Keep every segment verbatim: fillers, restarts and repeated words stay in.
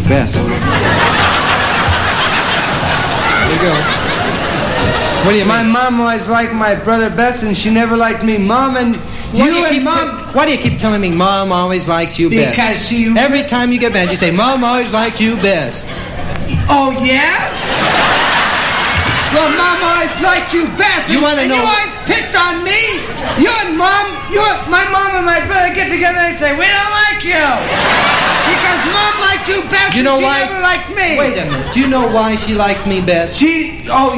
best. There you go. What do you My mean? mom always liked my brother best, and she never liked me. Mom and Why you, do you and keep Mom... te- why do you keep telling me Mom always likes you best? Because she... Every time you get mad, you say, Mom always liked you best. Oh, yeah? Well, Mom always liked you best. You wanna and know- you always picked on me. You and Mom, you, my mom and my brother get together and say, we don't like you. Because Mom liked you best, You know and she why? never liked me. Wait a minute. Do you know why she liked me best? She... Oh...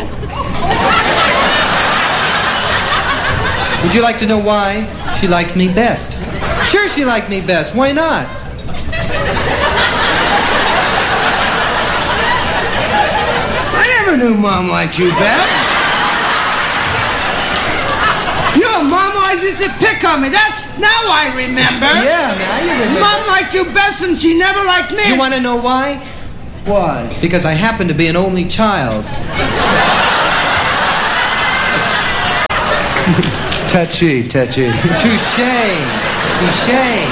Would you like to know why she liked me best? Sure, she liked me best. Why not? I never knew Mom liked you best. You and Mom always used to pick on me. That's... Now I remember. Yeah, now you remember. Mom liked you best, and she never liked me. You want to know why? Why? Because I happen to be an only child. Touchy, touchy. Touche. Touche.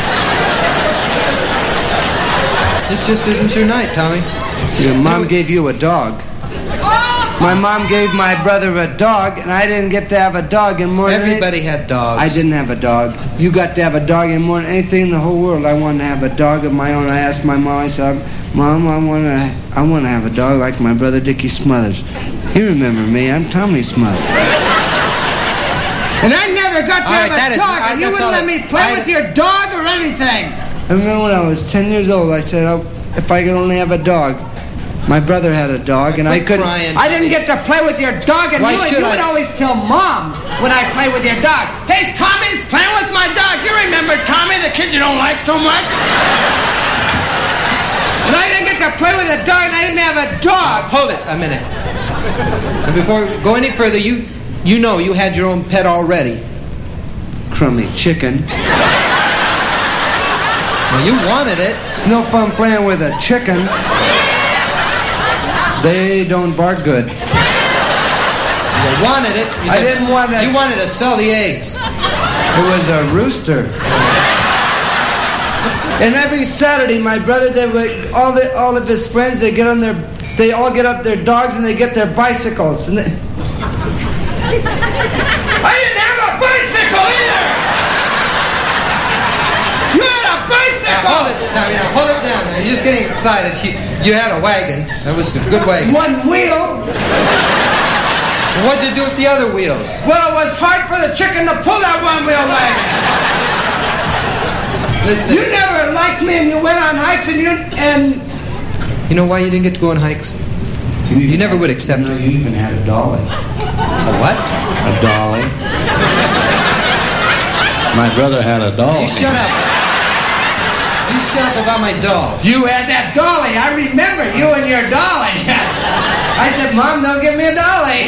This just isn't your night, Tommy. Your mom gave you a dog. My mom gave my brother a dog, and I didn't get to have a dog in more than Everybody had dogs. I didn't have a dog. You got to have a dog in more than anything in the whole world. I wanted to have a dog of my own. I asked my mom, I said, Mom, I want to I want to have a dog like my brother Dickie Smothers. You remember me. I'm Tommy Smothers. And I never got to All have right, that a is- dog, I- and you that's wouldn't all let I- me play I- with your dog or anything. I remember when I was ten years old, I said, oh, if I could only have a dog. My brother had a dog, and I Quit couldn't. crying, I didn't Tommy. get to play with your dog, and Why you, and should you I? would always tell Mom when I play with your dog. Hey, Tommy's playing with my dog. You remember Tommy, the kid you don't like so much? And I didn't get to play with a dog, and I didn't have a dog. Hold it a minute. And before we go any further, you you know you had your own pet already. Crummy chicken. Well, you wanted it. It's no fun playing with a chicken. They don't bark good. You wanted it. You I didn't want that. You wanted to sell the eggs. It was a rooster. And every Saturday, my brother, they would, all the all of his friends, they get on their, they all get up their dogs and they get their bicycles. And they, I didn't have a bicycle either. You had a bicycle. Now, hold it. Now, now, hold it down there. You're just getting excited. You, you had a wagon. That was a good wagon. One wheel. What'd you do with the other wheels? Well, it was hard for the chicken to pull that one wheel wagon. Listen. You never liked me, and you went on hikes, and you and. You know why you didn't get to go on hikes? You never would accept No, it. you even had a dolly. A what? A dolly. My brother had a doll. You shut up. You shut up about my doll. You had that dolly. I remember you and your dolly. I said, Mom, don't give me a dolly.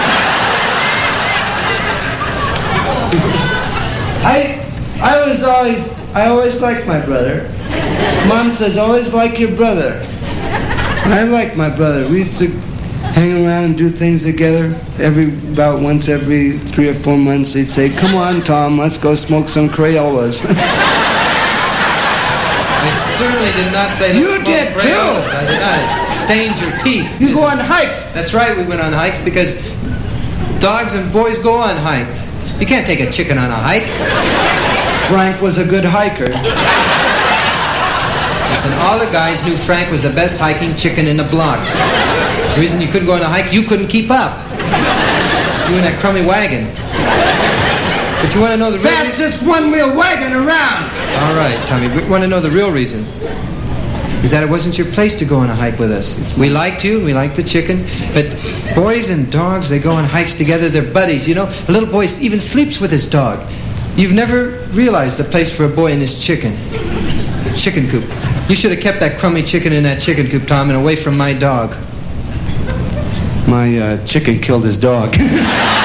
I I was always, I always liked my brother. Mom says, always like your brother. And I like my brother. We used to hang around and do things together. Every, about once every three or four months, he'd say, come on, Tom, let's go smoke some Crayolas. I certainly did not say that. You did, too. I did not. It stains your teeth. You go on hikes. That's right, we went on hikes because dogs and boys go on hikes. You can't take a chicken on a hike. Frank was a good hiker. Listen, all the guys knew Frank was the best hiking chicken in the block. The reason you couldn't go on a hike, you couldn't keep up. You in that crummy wagon. But you want to know the real reason? Fastest one-wheel wagon around. All right, Tommy, we want to know the real reason. Is that it wasn't your place to go on a hike with us. It's, we liked you, we liked the chicken, but boys and dogs, they go on hikes together, they're buddies, you know? A little boy even sleeps with his dog. You've never realized the place for a boy and his chicken. The chicken coop. You should have kept that crummy chicken in that chicken coop, Tom, and away from my dog. My uh, chicken killed his dog.